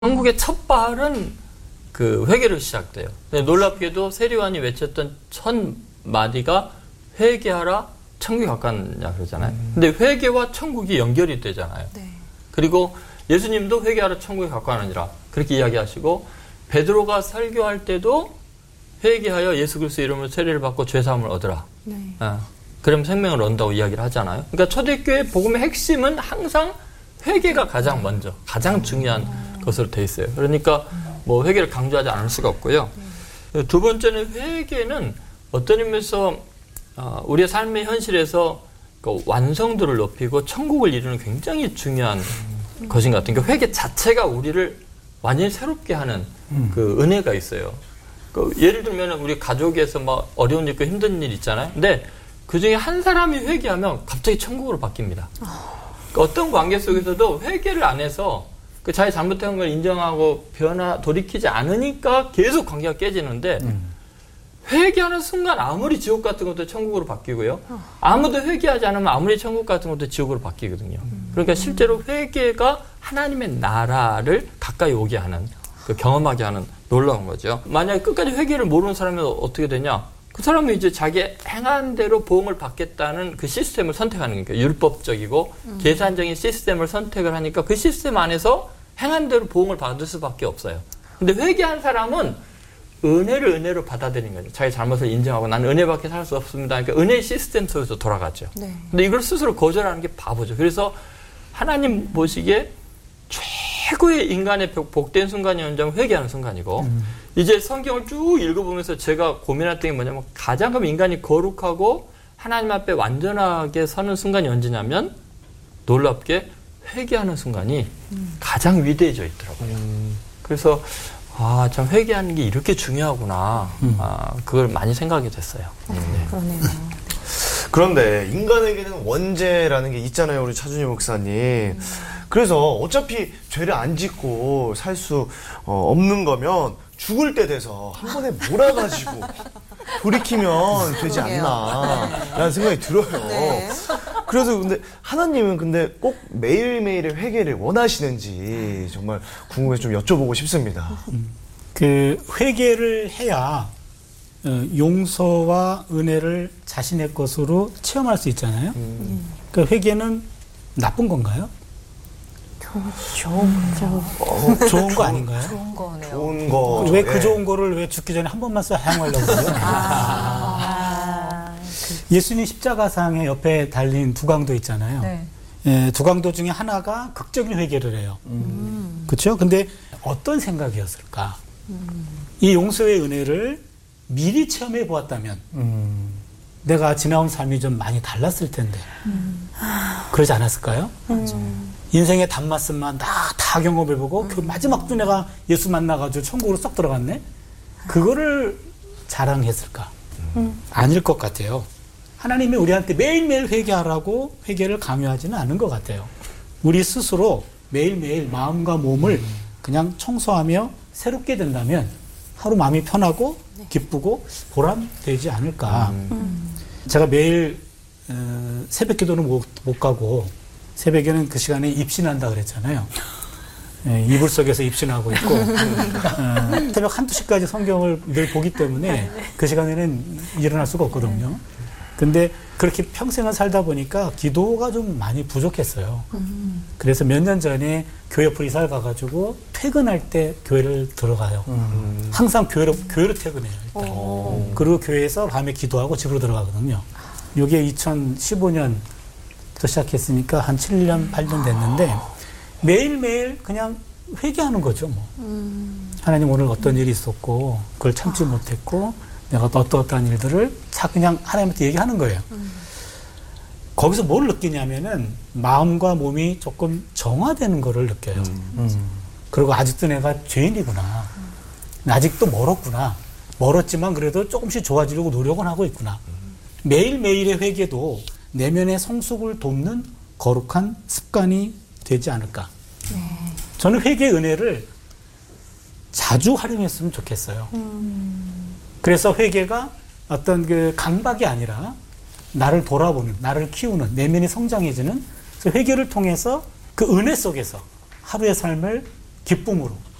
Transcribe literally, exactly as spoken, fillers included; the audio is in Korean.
천국의 첫 발은 그 회개로 시작돼요. 근데 놀랍게도 세리완이 외쳤던 첫 마디가 회개하라 천국이 가까웠냐 그러잖아요. 음. 근데 회개와 천국이 연결이 되잖아요. 네. 그리고 예수님도 회개하라 천국이 가까우니라 그렇게 이야기하시고 베드로가 설교할 때도 회개하여 예수 그리스도 이름으로 세례를 받고 죄사함을 얻으라. 네. 아, 그럼 생명을 얻는다고 이야기를 하잖아요. 그러니까 초대교회 복음의 핵심은 항상 회개가 가장 먼저, 가장 중요한 음. 것으로 돼 있어요. 그러니까 뭐 회개를 강조하지 않을 수가 없고요. 네. 두 번째는 회개는 어떤 의미에서 우리의 삶의 현실에서 그 완성도를 높이고 천국을 이루는 굉장히 중요한 음. 것인 것 같아요. 그러니까 회개 자체가 우리를 완전히 새롭게 하는 음. 그 은혜가 있어요. 그 예를 들면 우리 가족에서 막 어려운 일 있고 힘든 일 있잖아요. 근데 그 중에 한 사람이 회개하면 갑자기 천국으로 바뀝니다. 그러니까 어떤 관계 속에서도 회개를 안 해서 그 자기 잘못한 걸 인정하고 변화, 돌이키지 않으니까 계속 관계가 깨지는데 음. 회개하는 순간 아무리 지옥 같은 것도 천국으로 바뀌고요. 아무도 회개하지 않으면 아무리 천국 같은 것도 지옥으로 바뀌거든요. 그러니까 실제로 회개가 하나님의 나라를 가까이 오게 하는, 그 경험하게 하는 놀라운 거죠. 만약에 끝까지 회개를 모르는 사람은 어떻게 되냐? 그 사람은 이제 자기 행한 대로 보응을 받겠다는 그 시스템을 선택하는 거니까 율법적이고 음. 계산적인 시스템을 선택을 하니까 그 시스템 안에서 행한 대로 보응을 받을 수밖에 없어요. 근데 회개한 사람은 은혜를 은혜로 받아들이는 거죠. 자기 잘못을 인정하고 나는 은혜밖에 살 수 없습니다. 그러니까 은혜의 시스템 속에서 돌아가죠. 네. 근데 이걸 스스로 거절하는 게 바보죠. 그래서 하나님 보시기에 최고의 인간의 복된 순간이 언제면 회개하는 순간이고 음. 이제 성경을 쭉 읽어보면서 제가 고민했던 게 뭐냐면 가장 그 인간이 거룩하고 하나님 앞에 완전하게 서는 순간이 언제냐면 놀랍게 회개하는 순간이 음. 가장 위대해져 있더라고요. 음. 그래서 아, 참 회개하는 게 이렇게 중요하구나. 음. 아, 그걸 많이 생각하게 됐어요. 아, 네. 그러네요. 그런데 인간에게는 원죄라는 게 있잖아요, 우리 차준희 목사님. 음. 그래서 어차피 죄를 안 짓고 살 수 없는 거면 죽을 때 돼서 한 번에 몰아가지고 돌이키면 되지 않나라는 생각이 들어요. 네. 그래서 근데 하나님은 근데 꼭 매일매일의 회개를 원하시는지 정말 궁금해서 좀 여쭤보고 싶습니다. 그 회개를 해야 용서와 은혜를 자신의 것으로 체험할 수 있잖아요. 음. 그 회개는 나쁜 건가요? 좋은 거죠. 어, 좋은 거 아닌가요? 좋은 거네요. 좋은 거. 왜 그 좋은 거를 왜 죽기 전에 한 번만 사용하려고 그래요? 아, 예수님 십자가상에 옆에 달린 두 강도 있잖아요. 네. 예, 두 강도 중에 하나가 극적인 회개를 해요. 음. 그렇죠? 근데 어떤 생각이었을까? 음. 이 용서의 은혜를 미리 체험해 보았다면 음. 내가 지나온 삶이 좀 많이 달랐을 텐데 음. 그러지 않았을까요? 음. 인생의 단맛씀만 다, 다 경험해보고, 음. 그 마지막 주 내가 예수 만나가지고 천국으로 쏙 들어갔네? 그거를 자랑했을까? 음. 아닐 것 같아요. 하나님이 우리한테 매일매일 회개하라고 회개를 강요하지는 않은 것 같아요. 우리 스스로 매일매일 마음과 몸을 음. 그냥 청소하며 새롭게 된다면 하루 마음이 편하고 네. 기쁘고 보람되지 않을까. 음. 제가 매일 어, 새벽 기도는 못, 못 가고 새벽에는 그 시간에 입신한다 그랬잖아요. 예, 이불 속에서 입신하고 있고 어, 새벽 한두 시까지 성경을 늘 보기 때문에 그 시간에는 일어날 수가 없거든요. 근데 그렇게 평생을 살다 보니까 기도가 좀 많이 부족했어요. 그래서 몇 년 전에 교회 옆으로 이사를 가가지고 퇴근할 때 교회를 들어가요. 항상 교회로, 교회로 퇴근해요. 일단. 그리고 교회에서 밤에 기도하고 집으로 들어가거든요. 이게 이천십오 년 시작했으니까 한 칠 년, 팔 년 됐는데 매일매일 그냥 회개하는 거죠. 뭐. 음. 하나님 오늘 어떤 일이 있었고 그걸 참지 아. 못했고 내가 어떠어떠한 일들을 다 그냥 하나님한테 얘기하는 거예요. 음. 거기서 뭘 느끼냐면은 마음과 몸이 조금 정화되는 거를 느껴요. 음. 음. 그리고 아직도 내가 죄인이구나. 음. 아직도 멀었구나. 멀었지만 그래도 조금씩 좋아지려고 노력은 하고 있구나. 음. 매일매일의 회개도 내면의 성숙을 돕는 거룩한 습관이 되지 않을까. 네. 저는 회개의 은혜를 자주 활용했으면 좋겠어요. 음. 그래서 회개가 어떤 그 강박이 아니라 나를 돌아보는, 나를 키우는, 내면이 성장해지는 그 회개를 통해서 그 은혜 속에서 하루의 삶을 기쁨으로